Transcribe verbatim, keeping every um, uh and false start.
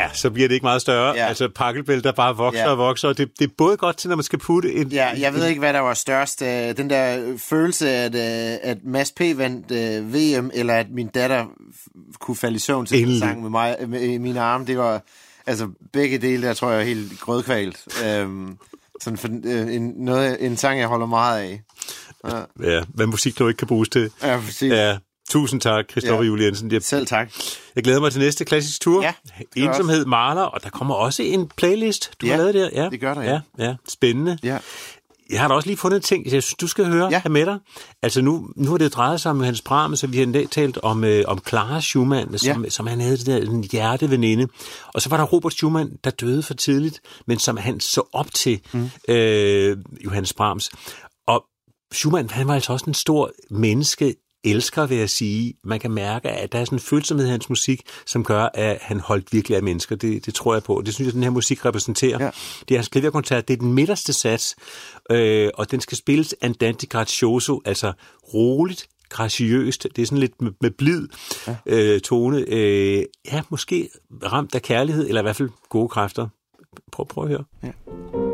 ja, så bliver det ikke meget større. Ja. Altså pakkelbælter bare vokser ja. og vokser, og det, det er både godt til, når man skal putte en... Ja, jeg ved ikke, hvad der var størst. Den der følelse, at, at Mads P. vandt V M, eller at min datter kunne falde i søvn til en sang med mig med mine arme, det var... Altså, begge dele, der tror jeg er helt grødkvalt. Øhm, sådan for, øh, en, noget, en sang, jeg holder meget af. Ja, ja, hvad musik du ikke kan bruges til. Ja, præcis. Ja, tusind tak, Christoffer ja. Juel Jensen. Jeg, Selv tak. Jeg glæder mig til næste klassisk tur. Ja, Ensomhed maler, og der kommer også en playlist, du ja, har lavet der. Ja, det gør der, ja. Ja, ja. Spændende. Ja. Jeg har da også lige fundet en ting, jeg synes, du skal høre ja. med dig. Altså nu, nu har det drejet sig om Johannes Brahms, så vi har en dag talt om, øh, om Clara Schumann, som, ja. som han havde det der en hjerteveninde. Og så var der Robert Schumann, der døde for tidligt, men som han så op til mm. øh, Johannes Brahms. Og Schumann, han var altså også en stor menneske, elsker, vil jeg sige. Man kan mærke, at der er sådan en følsomhed i hans musik, som gør, at han holdt virkelig af mennesker. Det, det tror jeg på. Det synes jeg, den her musik repræsenterer. Ja. Det er hans klaverkoncert. Det er den midterste sats, øh, og den skal spilles andante grazioso, altså roligt, graciøst. Det er sådan lidt med, med blid ja. øh, tone. Øh, ja, måske ramt af kærlighed, eller i hvert fald gode kræfter. Prøv, prøv at høre. Ja.